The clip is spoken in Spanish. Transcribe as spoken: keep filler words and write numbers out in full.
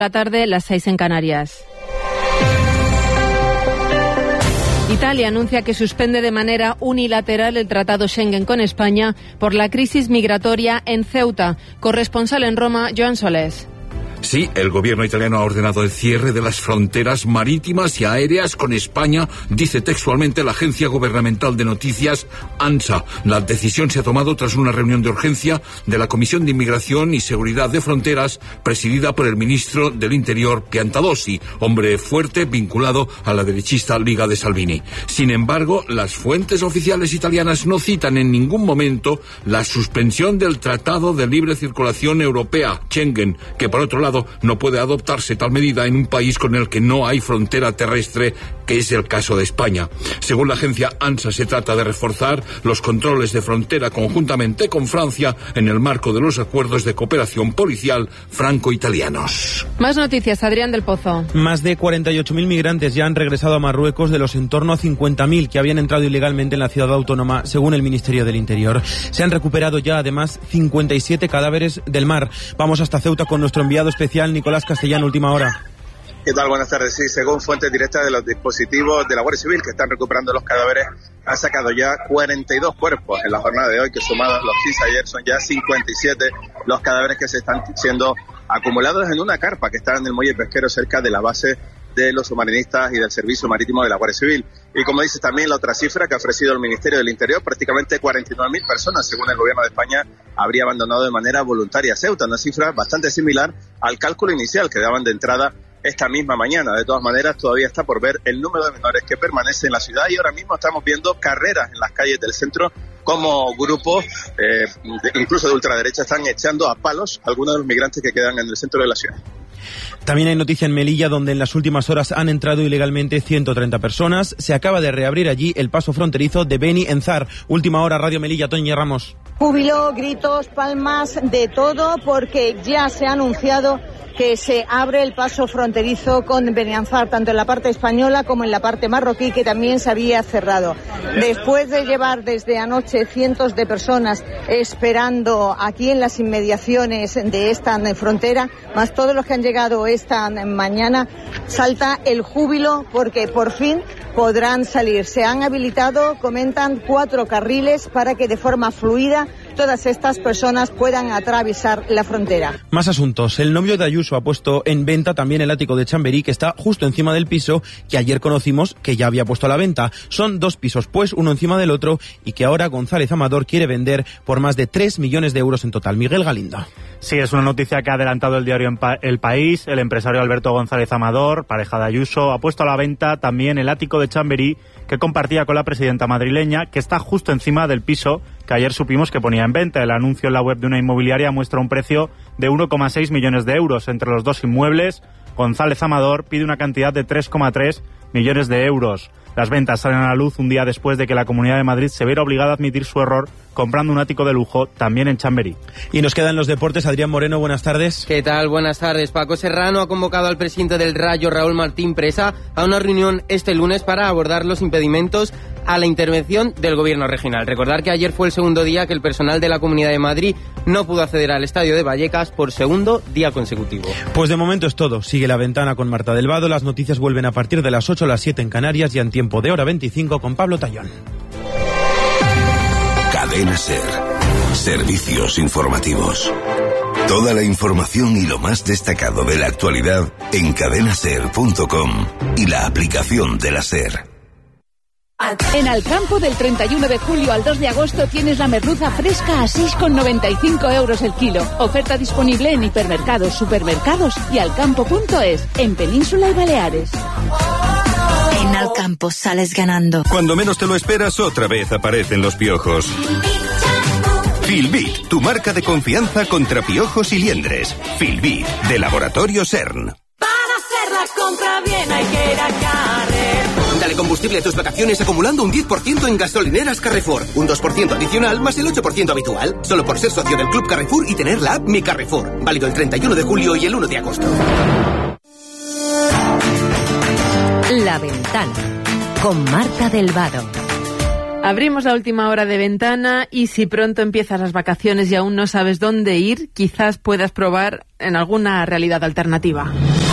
La tarde, las seis en Canarias. Italia anuncia que suspende de manera unilateral el Tratado Schengen con España por la crisis migratoria en Ceuta. Corresponsal en Roma, Joan Solés. Sí, el gobierno italiano ha ordenado el cierre de las fronteras marítimas y aéreas con España, dice textualmente la agencia gubernamental de noticias ANSA. La decisión se ha tomado tras una reunión de urgencia de la Comisión de Inmigración y Seguridad de Fronteras, presidida por el ministro del Interior, Piantadosi, hombre fuerte vinculado a la derechista Liga de Salvini. Sin embargo, las fuentes oficiales italianas no citan en ningún momento la suspensión del Tratado de Libre Circulación Europea, Schengen, que por otro lado no puede adoptarse tal medida en un país con el que no hay frontera terrestre, que es el caso de España. Según la agencia ANSA, se trata de reforzar los controles de frontera conjuntamente con Francia en el marco de los acuerdos de cooperación policial franco-italianos. Más noticias, Adrián del Pozo. Más de cuarenta y ocho mil migrantes ya han regresado a Marruecos de los en torno a cincuenta mil que habían entrado ilegalmente en la ciudad autónoma, según el Ministerio del Interior. Se han recuperado ya, además, cincuenta y siete cadáveres del mar. Vamos hasta Ceuta con nuestro enviado especial Nicolás Castellano, última hora. ¿Qué tal? Buenas tardes. Sí, según fuentes directas de los dispositivos de la Guardia Civil que están recuperando los cadáveres, han sacado ya cuarenta y dos cuerpos en la jornada de hoy, que sumados los quince ayer son ya cincuenta y siete los cadáveres que se están siendo acumulados en una carpa que está en el muelle pesquero cerca de la base de los submarinistas y del Servicio Marítimo de la Guardia Civil. Y como dice también la otra cifra que ha ofrecido el Ministerio del Interior, prácticamente cuarenta y nueve mil personas, según el Gobierno de España, habría abandonado de manera voluntaria Ceuta, una cifra bastante similar al cálculo inicial que daban de entrada esta misma mañana. De todas maneras, todavía está por ver el número de menores que permanece en la ciudad y ahora mismo estamos viendo carreras en las calles del centro, como grupos, eh, de, incluso de ultraderecha, están echando a palos a algunos de los migrantes que quedan en el centro de la ciudad. También hay noticia en Melilla, donde en las últimas horas han entrado ilegalmente ciento treinta personas. Se acaba de reabrir allí el paso fronterizo de Beni Enzar. Última hora, Radio Melilla, Toña Ramos. Júbilo, gritos, palmas, de todo, porque ya se ha anunciado que se abre el paso fronterizo con Beni Enzar, tanto en la parte española como en la parte marroquí, que también se había cerrado. Después de llevar desde anoche cientos de personas esperando aquí en las inmediaciones de esta frontera, más todos los que han llegado esta mañana, salta el júbilo porque por fin podrán salir. Se han habilitado, comentan, cuatro carriles para que de forma fluida todas estas personas puedan atravesar la frontera. Más asuntos. El novio de Ayuso ha puesto en venta también el ático de Chamberí, que está justo encima del piso que ayer conocimos que ya había puesto a la venta. Son dos pisos, pues, uno encima del otro, y que ahora González Amador quiere vender por más de tres millones de euros en total. Miguel Galindo. Sí, es una noticia que ha adelantado el diario El País. El empresario Alberto González Amador, pareja de Ayuso, ha puesto a la venta también el ático de Chamberí que compartía con la presidenta madrileña, que está justo encima del piso que ayer supimos que ponía en venta. El anuncio en la web de una inmobiliaria muestra un precio de uno coma seis millones de euros. Entre los dos inmuebles, González Amador pide una cantidad de tres coma tres millones de euros. Las ventas salen a la luz un día después de que la Comunidad de Madrid se viera obligada a admitir su error comprando un ático de lujo también en Chamberí. Y nos quedan los deportes. Adrián Moreno, buenas tardes. ¿Qué tal? Buenas tardes. Paco Serrano ha convocado al presidente del Rayo, Raúl Martín Presa, a una reunión este lunes para abordar los impedimentos a la intervención del gobierno regional. Recordar que ayer fue el segundo día que el personal de la Comunidad de Madrid no pudo acceder al estadio de Vallecas por segundo día consecutivo. Pues de momento es todo. Sigue La Ventana con Marta del Vado. Las noticias vuelven a partir de las ocho a las siete en Canarias y en tiempo de hora veinticinco con Pablo Tallón. Cadena SER. Servicios informativos. Toda la información y lo más destacado de la actualidad en cadena ser punto com y la aplicación de la SER. En Alcampo, del treinta y uno de julio al dos de agosto, tienes la merluza fresca a seis con noventa y cinco euros el kilo. Oferta disponible en hipermercados, supermercados y alcampo punto es, en Península y Baleares. En Alcampo sales ganando. Cuando menos te lo esperas, otra vez aparecen los piojos. Filbit, tu marca de confianza contra piojos y liendres. Filbit, de Laboratorio CERN. Para hacer la compra bien hay que ir a Carrefour. Dale combustible a tus vacaciones acumulando un diez por ciento en gasolineras Carrefour. Un dos por ciento adicional más el ocho por ciento habitual. Solo por ser socio del Club Carrefour y tener la app Mi Carrefour. Válido el treinta y uno de julio y el uno de agosto. La Ventana, con Marta del Vado. Abrimos la última hora de ventana y si pronto empiezas las vacaciones y aún no sabes dónde ir, quizás puedas probar en alguna realidad alternativa.